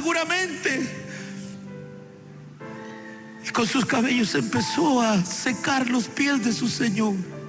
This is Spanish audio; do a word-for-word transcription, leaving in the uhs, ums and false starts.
amarguramente. Y con sus cabellos empezó a secar los pies de su Señor.